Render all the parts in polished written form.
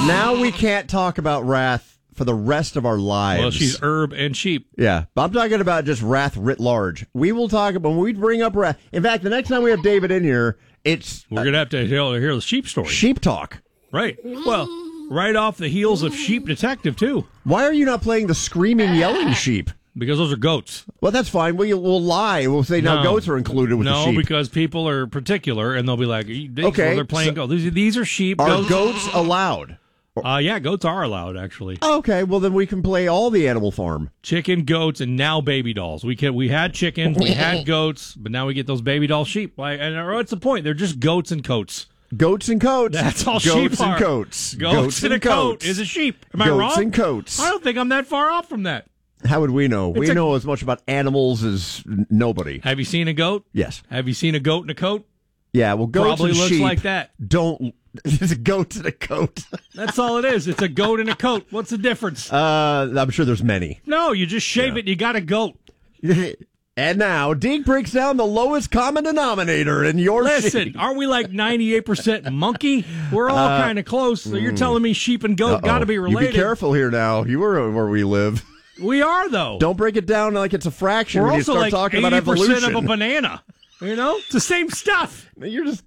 Now we can't talk about wrath for the rest of our lives. Well, she's herb and sheep. Yeah, but I'm talking about just wrath writ large. We will talk about when we bring up wrath. In fact, the next time we have David in here, we're gonna have to hear the sheep story. Sheep talk, right? Well, right off the heels of Sheep Detective too. Why are you not playing the screaming, yelling sheep? Because those are goats. Well, that's fine. We'll lie. We'll say now goats are included with the sheep. No, because people are particular, and they'll be like, okay, they're playing goats. These are sheep. Are goats allowed? Yeah, goats are allowed, actually. Okay, well, then we can play all the Animal Farm. Chicken, goats, and now baby dolls. We had chickens, we had goats, but now we get those baby doll sheep. And what's the point? They're just goats and coats. Goats and coats. That's all goats sheep are. And coats. Goats and a coat is a sheep. Am I wrong? Goats and coats. I don't think I'm that far off from that. How would we know? We know as much about animals as nobody. Have you seen a goat? Yes. Have you seen a goat in a coat? Yeah, well, goats probably and looks sheep like that. It's a goat in a coat. That's all it is. It's a goat in a coat. What's the difference? I'm sure there's many. No, you just shave it and you got a goat. And now, Deke breaks down the lowest common denominator in your sheep. Aren't we like 98% monkey? We're all kind of close. So you're telling me sheep and goat got to be related. You be careful here now. You were where we live. We are, though. Don't break it down like it's a fraction when you start like talking about evolution. We're also like 80% of a banana. You know? It's the same stuff. You're just...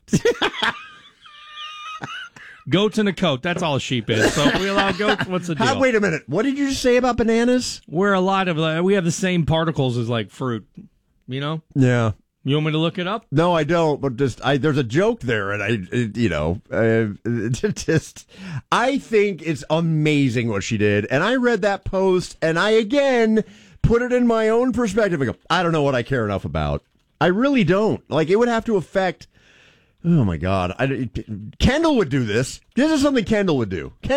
Goats in a coat. That's all a sheep is. So if we allow goats, what's the deal? Wait a minute. What did you just say about bananas? We have the same particles as like fruit. You know? Yeah. You want me to look it up? No, I don't. But there's a joke there, and I think it's amazing what she did. And I read that post, and I again put it in my own perspective. I go, I don't know what I care enough about. I really don't. Like, it would have to affect. Oh my God! Kendall would do this. This is something Kendall would do.